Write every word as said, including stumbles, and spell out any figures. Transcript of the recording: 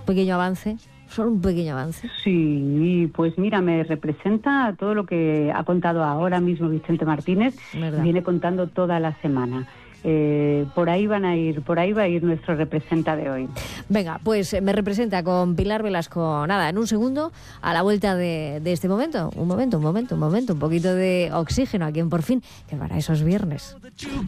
pequeño avance, solo un pequeño avance. Sí, pues mira, me representa todo lo que ha contado ahora mismo Vicente Martínez, ¿Verdad? Viene contando toda la semana. Eh, por ahí van a ir, por ahí va a ir nuestro representa de hoy. Venga, pues me representa con Pilar Velasco, nada, en un segundo, a la vuelta de, de este momento. Un momento, un momento, un momento, un poquito de oxígeno aquí en Por Fin, que para esos viernes.